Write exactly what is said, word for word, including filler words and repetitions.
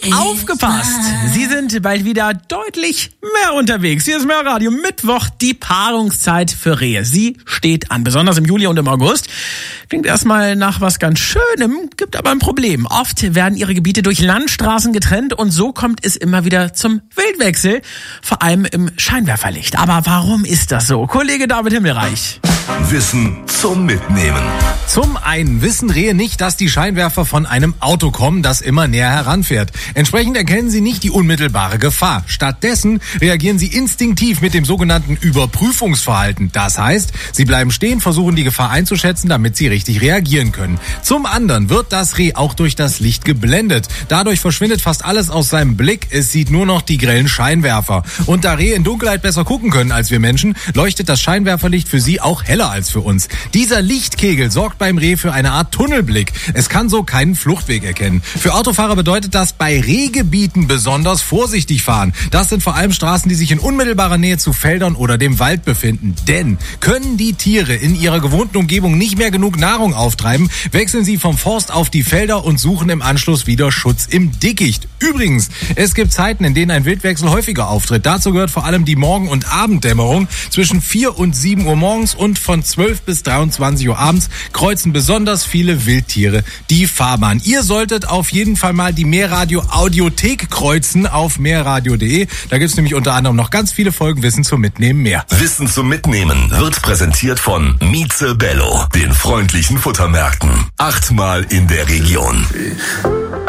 Aufgepasst! Sie sind bald wieder deutlich mehr unterwegs. Hier ist Meerradio. Mittwoch, die Paarungszeit für Rehe. Sie steht an, besonders im Juli und im August. Klingt erstmal nach was ganz Schönem, gibt aber ein Problem. Oft werden ihre Gebiete durch Landstraßen getrennt und so kommt es immer wieder zum Wildwechsel, vor allem im Scheinwerferlicht. Aber warum ist das so? Kollege David Himmelreich. Wissen zum Mitnehmen. Zum einen wissen Rehe nicht, dass die Scheinwerfer von einem Auto kommen, das immer näher heranfährt. Entsprechend erkennen sie nicht die unmittelbare Gefahr. Stattdessen reagieren sie instinktiv mit dem sogenannten Überprüfungsverhalten. Das heißt, sie bleiben stehen, versuchen die Gefahr einzuschätzen, damit sie richtig reagieren können. Zum anderen wird das Reh auch durch das Licht geblendet. Dadurch verschwindet fast alles aus seinem Blick. Es sieht nur noch die grellen Scheinwerfer. Und da Rehe in Dunkelheit besser gucken können als wir Menschen, leuchtet das Scheinwerferlicht für sie auch heller als für uns. Dieser Lichtkegel sorgt beim Reh für eine Art Tunnelblick. Es kann so keinen Fluchtweg erkennen. Für Autofahrer bedeutet das bei Rehgebieten besonders vorsichtig fahren. Das sind vor allem Straßen, die sich in unmittelbarer Nähe zu Feldern oder dem Wald befinden. Denn können die Tiere in ihrer gewohnten Umgebung nicht mehr genug Nahrung auftreiben, wechseln sie vom Forst auf die Felder und suchen im Anschluss wieder Schutz im Dickicht. Übrigens, es gibt Zeiten, in denen ein Wildwechsel häufiger auftritt. Dazu gehört vor allem die Morgen- und Abenddämmerung. Zwischen vier und sieben Uhr morgens und von zwölf bis dreiundzwanzig Uhr abends kreuzen besonders viele Wildtiere die Fahrbahn. Ihr solltet auf jeden Fall mal die Meerradio Audiothek kreuzen auf meerradio punkt de. Da gibt's nämlich unter anderem noch ganz viele Folgen Wissen zum Mitnehmen mehr. Wissen zum Mitnehmen wird präsentiert von Mieze Bello, den freundlichen Futtermärkten. Achtmal in der Region.